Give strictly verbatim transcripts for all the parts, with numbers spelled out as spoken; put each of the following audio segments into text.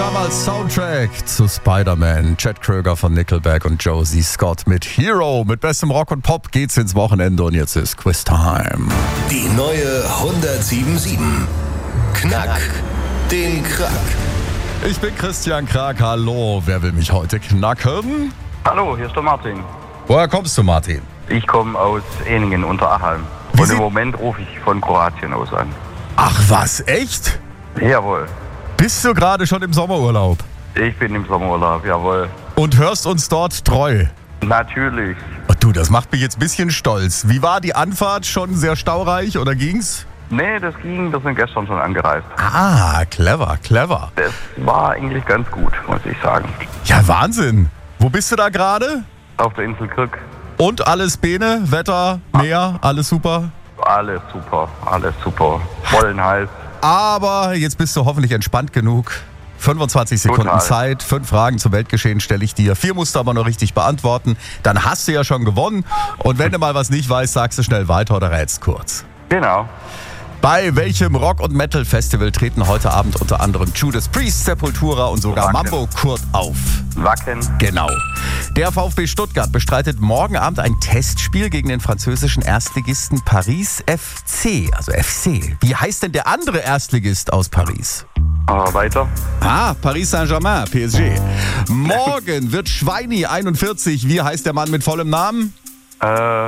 Damals Soundtrack zu Spider-Man. Chad Kroeger von Nickelback und Josie Scott mit Hero. Mit bestem Rock und Pop geht's ins Wochenende und jetzt ist Quiz-Time. Die neue hundertsiebenundsieben. Knack den Krack. Ich bin Christian Krag. Hallo, wer will mich heute knacken? Hallo, hier ist der Martin. Woher kommst du, Martin? Ich komme aus Ehningen unter Achalm. Wie Und Sie- im Moment rufe ich von Kroatien aus an. Ach was, echt? Jawohl. Bist du gerade schon im Sommerurlaub? Ich bin im Sommerurlaub, jawohl. Und hörst uns dort treu? Natürlich. Oh, du, das macht mich jetzt ein bisschen stolz. Wie war die Anfahrt? Schon sehr staureich oder ging's? Nee, das ging, wir sind gestern schon angereist. Ah, clever, clever. Das war eigentlich ganz gut, muss ich sagen. Ja, Wahnsinn. Wo bist du da gerade? Auf der Insel Krück. Und alles Bene, Wetter, Meer, alles super? Alles super, alles super. Vollen Hals. Aber jetzt bist du hoffentlich entspannt genug. fünfundzwanzig Sekunden Total. Zeit, fünf Fragen zum Weltgeschehen stelle ich dir. Vier musst du aber noch richtig beantworten. Dann hast du ja schon gewonnen. Und wenn du mal was nicht weißt, sagst du schnell weiter oder rätst kurz. Genau. Bei welchem Rock- und Metal-Festival treten heute Abend unter anderem Judas Priest, Sepultura und sogar Wacken. Mambo Kurt auf? Wacken. Genau. Der VfB Stuttgart bestreitet morgen Abend ein Testspiel gegen den französischen Erstligisten Paris F C, also F C. Wie heißt denn der andere Erstligist aus Paris? Aber weiter. Ah, Paris Saint-Germain, P S G. Morgen wird Schweini einundvierzig. Wie heißt der Mann mit vollem Namen? Äh,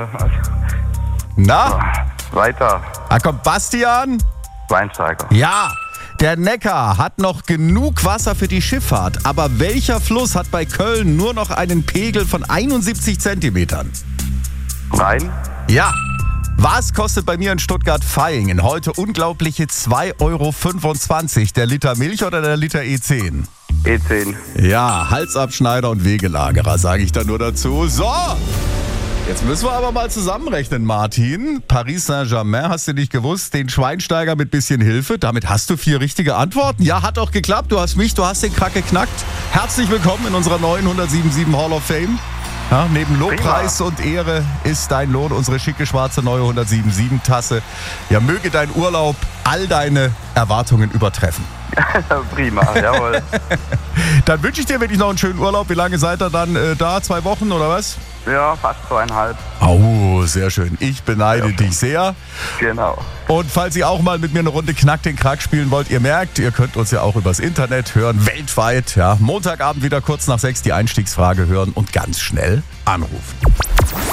Na? weiter. Da kommt Bastian. Schweinsteiger. Ja. Der Neckar hat noch genug Wasser für die Schifffahrt. Aber welcher Fluss hat bei Köln nur noch einen Pegel von einundsiebzig Zentimetern? Rhein. Ja. Was kostet bei mir in Stuttgart-Vaihingen heute unglaubliche zwei Euro fünfundzwanzig? Der Liter Milch oder der Liter E zehn? E zehn. Ja, Halsabschneider und Wegelagerer, sage ich da nur dazu. So, jetzt müssen wir aber mal zusammenrechnen, Martin. Paris Saint-Germain, hast du nicht gewusst, den Schweinsteiger mit bisschen Hilfe. Damit hast du vier richtige Antworten. Ja, hat auch geklappt. Du hast mich, du hast den Krack geknackt. Herzlich willkommen in unserer neuen hundertsiebenundsieben Hall of Fame. Ja, neben Lobpreis und Ehre ist dein Lohn unsere schicke schwarze neue hundertsiebenundsieben Tasse. Ja, möge dein Urlaub all deine Erwartungen übertreffen. Prima, jawohl. Dann wünsche ich dir wirklich noch einen schönen Urlaub. Wie lange seid ihr dann äh, da? Zwei Wochen oder was? Ja, fast zweieinhalb. Oh, sehr schön. Ich beneide Ja. dich sehr. Genau. Und falls ihr auch mal mit mir eine Runde Knack den Krack spielen wollt, ihr merkt, ihr könnt uns ja auch übers Internet hören, weltweit. Ja. Montagabend wieder kurz nach sechs die Einstiegsfrage hören und ganz schnell anrufen.